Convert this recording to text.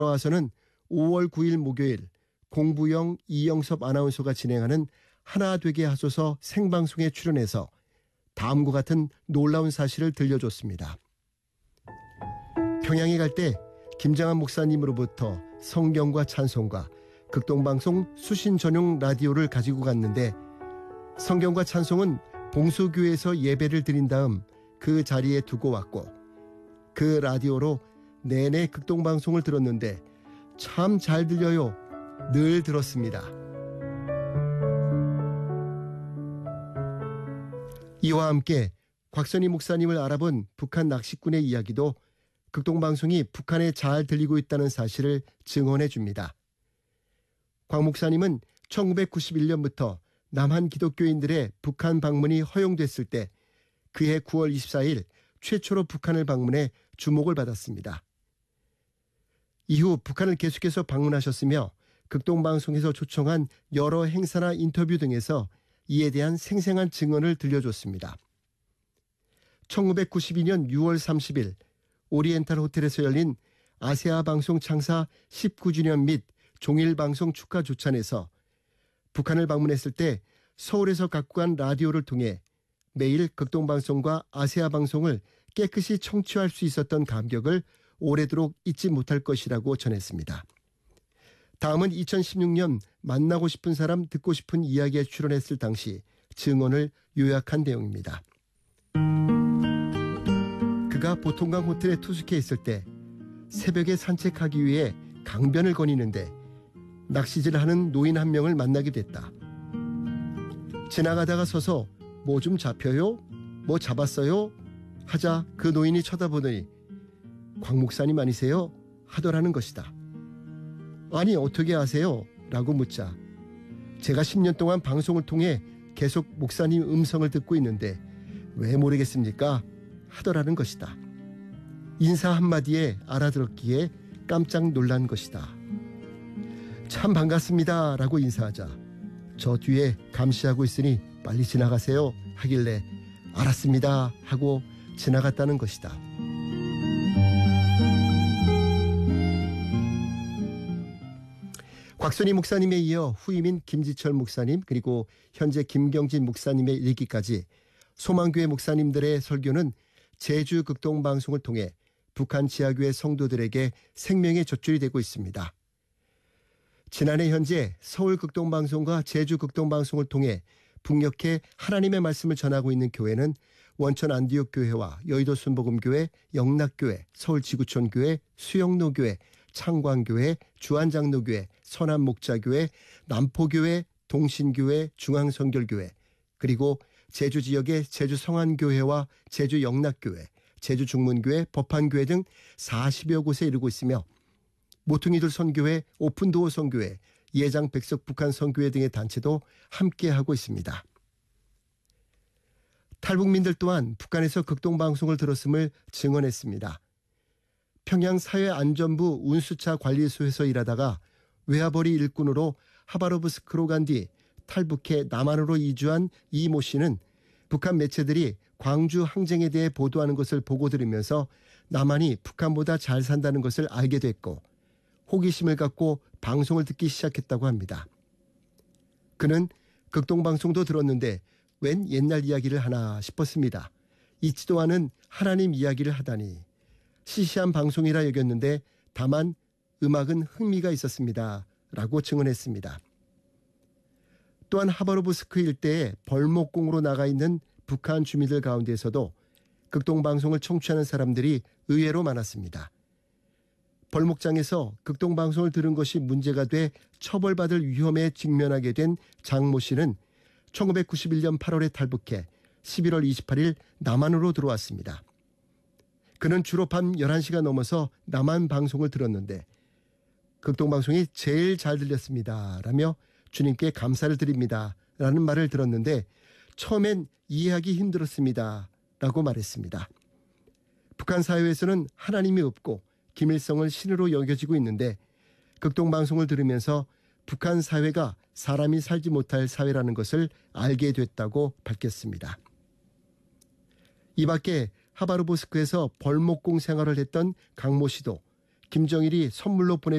와서는 5월 9일 목요일 공부영 이영섭 아나운서가 진행하는 하나 되게 하소서 생방송에 출연해서 다음과 같은 놀라운 사실을 들려줬습니다. 평양에 갈 때 김장한 목사님으로부터 성경과 찬송가, 극동방송 수신 전용 라디오를 가지고 갔는데 성경과 찬송은 봉수교회에서 예배를 드린 다음 그 자리에 두고 왔고 그 라디오로 내내 극동방송을 들었는데 참 잘 들려요. 늘 들었습니다. 이와 함께 곽선희 목사님을 알아본 북한 낚시꾼의 이야기도 극동방송이 북한에 잘 들리고 있다는 사실을 증언해 줍니다. 곽 목사님은 1991년부터 남한 기독교인들의 북한 방문이 허용됐을 때 그해 9월 24일 최초로 북한을 방문해 주목을 받았습니다. 이후 북한을 계속해서 방문하셨으며 극동방송에서 초청한 여러 행사나 인터뷰 등에서 이에 대한 생생한 증언을 들려줬습니다. 1992년 6월 30일 오리엔탈 호텔에서 열린 아세아 방송 창사 19주년 및 종일방송 축하 조찬에서 북한을 방문했을 때 서울에서 갖고 간 라디오를 통해 매일 극동방송과 아세아 방송을 깨끗이 청취할 수 있었던 감격을 오래도록 잊지 못할 것이라고 전했습니다. 다음은 2016년 만나고 싶은 사람 듣고 싶은 이야기에 출연했을 당시 증언을 요약한 내용입니다. 그가 보통강 호텔에 투숙해 있을 때 새벽에 산책하기 위해 강변을 거니는데 낚시질을 하는 노인 한 명을 만나게 됐다. 지나가다가 서서 뭐 좀 잡혀요? 뭐 잡았어요? 하자 그 노인이 쳐다보더니 곽 목사님 아니세요? 하더라는 것이다. 아니 어떻게 아세요? 라고 묻자 제가 10년 동안 방송을 통해 계속 목사님 음성을 듣고 있는데 왜 모르겠습니까? 하더라는 것이다. 인사 한마디에 알아들었기에 깜짝 놀란 것이다. 참 반갑습니다 라고 인사하자 저 뒤에 감시하고 있으니 빨리 지나가세요 하길래 알았습니다 하고 지나갔다는 것이다. 곽선희 목사님에 이어 후임인 김지철 목사님 그리고 현재 김경진 목사님의 일기까지 소망교회 목사님들의 설교는 제주 극동방송을 통해 북한 지하교회 성도들에게 생명의 젖줄이 되고 있습니다. 지난해 현재 서울 극동방송과 제주 극동방송을 통해 북녘에 하나님의 말씀을 전하고 있는 교회는 원천 안디옥교회와 여의도 순복음교회, 영락교회, 서울지구촌교회, 수영로교회, 창광교회, 주안장로교회, 선한목자교회, 남포교회, 동신교회, 중앙성결교회 그리고 제주 지역의 제주성안교회와 제주영락교회, 제주중문교회, 법한교회 등 40여 곳에 이르고 있으며 모퉁이들 선교회, 오픈도어 선교회, 예장 백석 북한 선교회 등의 단체도 함께하고 있습니다. 탈북민들 또한 북한에서 극동방송을 들었음을 증언했습니다. 평양 사회안전부 운수차 관리소에서 일하다가 외화벌이 일꾼으로 하바로브스크로 간 뒤 탈북해 남한으로 이주한 이 모 씨는 북한 매체들이 광주 항쟁에 대해 보도하는 것을 보고 들으면서 남한이 북한보다 잘 산다는 것을 알게 됐고 호기심을 갖고 방송을 듣기 시작했다고 합니다. 그는 극동방송도 들었는데 웬 옛날 이야기를 하나 싶었습니다. 잊지도 않은 하나님 이야기를 하다니 시시한 방송이라 여겼는데 다만 음악은 흥미가 있었습니다. 라고 증언했습니다. 또한 하바로브스크 일대에 벌목공으로 나가 있는 북한 주민들 가운데서도 극동방송을 청취하는 사람들이 의외로 많았습니다. 벌목장에서 극동방송을 들은 것이 문제가 돼 처벌받을 위험에 직면하게 된 장모 씨는 1991년 8월에 탈북해 11월 28일 남한으로 들어왔습니다. 그는 주로 밤 11시가 넘어서 남한 방송을 들었는데 극동방송이 제일 잘 들렸습니다. 라며 주님께 감사를 드립니다. 라는 말을 들었는데 처음엔 이해하기 힘들었습니다. 라고 말했습니다. 북한 사회에서는 하나님이 없고 김일성을 신으로 여겨지고 있는데 극동방송을 들으면서 북한 사회가 사람이 살지 못할 사회라는 것을 알게 됐다고 밝혔습니다. 이 밖에 하바르보스크에서 벌목공 생활을 했던 강모 씨도 김정일이 선물로 보내